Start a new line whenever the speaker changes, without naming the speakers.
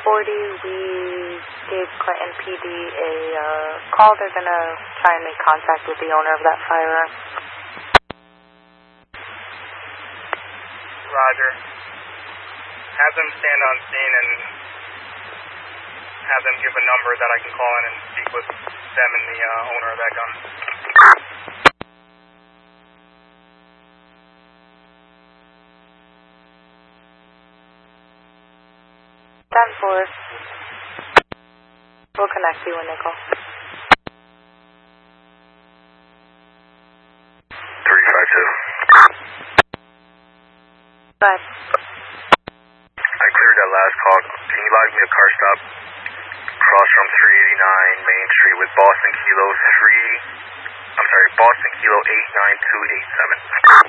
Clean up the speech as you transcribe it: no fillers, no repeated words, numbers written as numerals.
1040, we gave Clinton PD a call. They're going to try and make contact with the owner of that firearm.
Roger. Have them stand on scene and have them give a number that I can call in and speak with them and the owner of that gun.
10-4. We'll connect you when they call.
352.
Bye.
I cleared that last call. Can you log me a car stop across from 389 Main Street with Boston Kilo 89287?